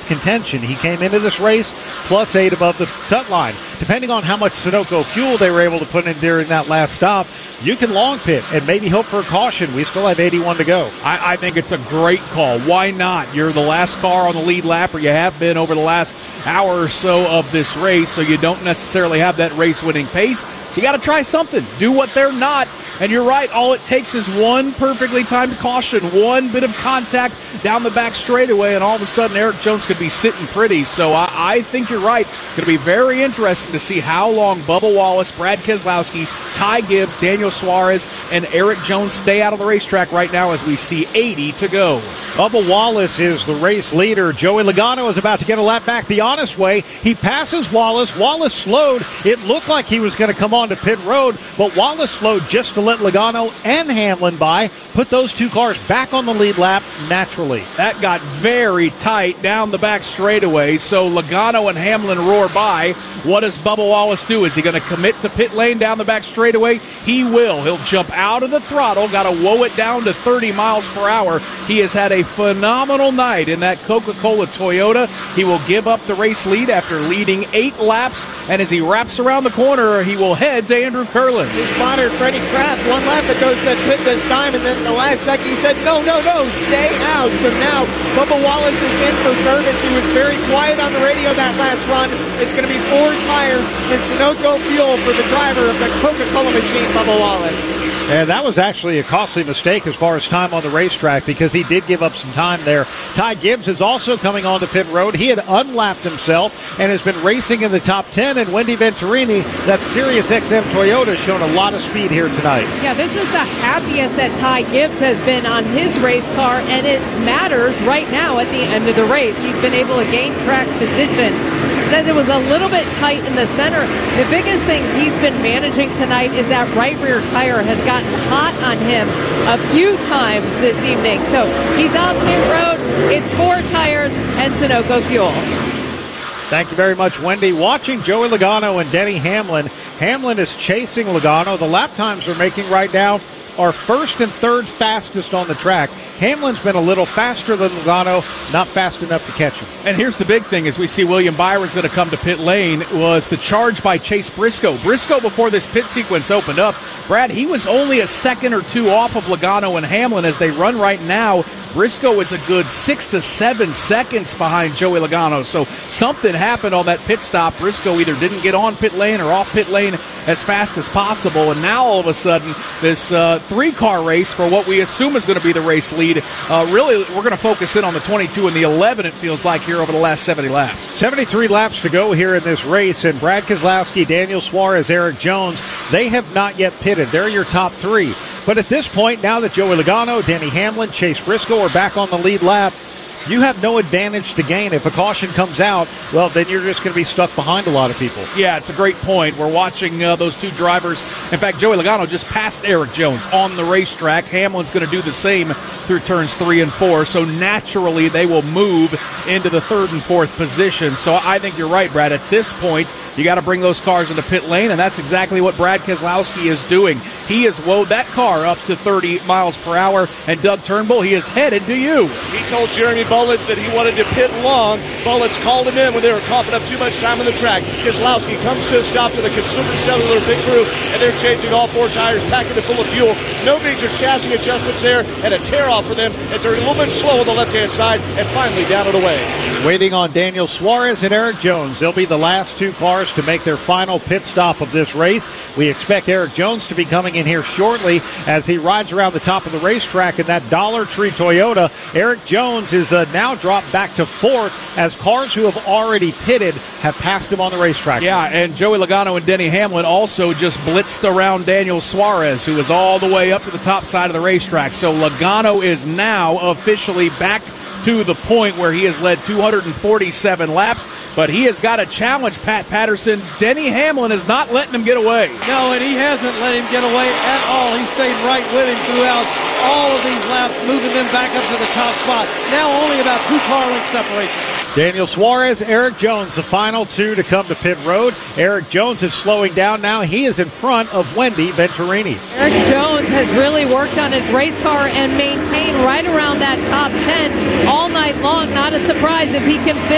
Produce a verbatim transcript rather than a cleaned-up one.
contention. He came into this race plus eight above the cut line. Depending on how much Sunoco fuel they were able to put in during that last stop, you can long pit and maybe hope for a caution. We still have eighty-one to go. I, I think it's a great call. Why not? You're the last car on the lead lap, or you have been over the last hour or so of this race, so you don't necessarily have that race-winning pace. So you got to try something. Do what they're not. And you're right, all it takes is one perfectly timed caution, one bit of contact down the back straightaway, and all of a sudden Erik Jones could be sitting pretty. So I, I think you're right. It's going to be very interesting to see how long Bubba Wallace, Brad Keselowski, Ty Gibbs, Daniel Suarez, and Erik Jones stay out of the racetrack right now as we see eighty to go. Bubba Wallace is the race leader. Joey Logano is about to get a lap back the honest way. He passes Wallace. Wallace slowed. It looked like he was going to come on to pit road, but Wallace slowed just to let Logano and Hamlin by, put those two cars back on the lead lap naturally. That got very tight down the back straightaway, so Logano and Hamlin roar by. What does Bubba Wallace do? Is he going to commit to pit lane down the back straightaway? He will. He'll jump out of the throttle, got to woe it down to thirty miles per hour. He has had a phenomenal night in that Coca-Cola Toyota. He will give up the race lead after leading eight laps, and as he wraps around the corner, he will head to Andrew Curlin. His spotter, Freddie Kraft, one lap ago said pit this time, and then the last second he said, no, no, no, stay out. So now Bubba Wallace is in for service. He was very quiet on the radio that last run. It's going to be four tires and Sunoco fuel for the driver of the Coca-Cola machine, Bubba Wallace. And that was actually a costly mistake as far as time on the racetrack because he did give up some time there. Ty Gibbs is also coming on to pit road. He had unlapped himself and has been racing in the top ten. And Wendy Venturini, that Sirius X M Toyota, has shown a lot of speed here tonight. Yeah, this is the happiest that Ty Gibbs has been on his race car, and it matters right now at the end of the race. He's been able to gain track position. Said it was a little bit tight in the center. The biggest thing he's been managing tonight is that right rear tire has gotten hot on him a few times this evening. So he's on pit road. It's four tires and Sunoco fuel. Thank you very much, Wendy. Watching Joey Logano and Denny Hamlin. Hamlin is chasing Logano. The lap times they're making right now are first and third fastest on the track. Hamlin's been a little faster than Logano, not fast enough to catch him. And here's the big thing as we see William Byron's going to come to pit lane was the charge by Chase Briscoe. Briscoe, before this pit sequence opened up, Brad, he was only a second or two off of Logano and Hamlin as they run right now. Briscoe is a good six to seven seconds behind Joey Logano. So something happened on that pit stop. Briscoe either didn't get on pit lane or off pit lane as fast as possible. And now all of a sudden, this uh, three-car race for what we assume is going to be the race lead, uh, really we're going to focus in on the twenty-two and the eleven, it feels like, here over the last seventy laps. seventy-three laps to go here in this race. And Brad Keselowski, Daniel Suarez, Erik Jones, they have not yet pitted. They're your top three. But at this point, now that Joey Logano, Denny Hamlin, Chase Briscoe are back on the lead lap, you have no advantage to gain. If a caution comes out, well, then you're just going to be stuck behind a lot of people. Yeah, it's a great point. We're watching uh, those two drivers. In fact, Joey Logano just passed Erik Jones on the racetrack. Hamlin's going to do the same through turns three and four. So naturally, they will move into the third and fourth position. So I think you're right, Brad. At this point, you got to bring those cars into pit lane, and that's exactly what Brad Keselowski is doing. He has woed that car up to thirty miles per hour, and Doug Turnbull, he is headed to you. He told Jeremy Bullets that he wanted to pit long. Bullets called him in when they were coughing up too much time on the track. Keselowski comes to a stop to the Consumer Cellular pit crew, and they're changing all four tires, packing it full of fuel. No major chassis adjustments there, and a tear-off for them as they're a little bit slow on the left-hand side, and finally down and away. Waiting on Daniel Suarez and Erik Jones. They'll be the last two cars to make their final pit stop of this race. We expect Erik Jones to be coming in here shortly as he rides around the top of the racetrack in that Dollar Tree Toyota. Erik Jones is uh, now dropped back to fourth as cars who have already pitted have passed him on the racetrack. Yeah, and Joey Logano and Denny Hamlin also just blitzed around Daniel Suarez, who is all the way up to the top side of the racetrack. So Logano is now officially back to the point where he has led two hundred forty-seven laps, but he has got to challenge Pat Patterson. Denny Hamlin is not letting him get away. No, and he hasn't let him get away at all. He stayed right with him throughout all of these laps, moving them back up to the top spot. Now only about two car length separation. Daniel Suarez, Erik Jones, the final two to come to pit road. Erik Jones is slowing down now. He is in front of Wendy Venturini. Erik Jones has really worked on his race car and maintained right around that top ten all night long. Not a surprise if he can fit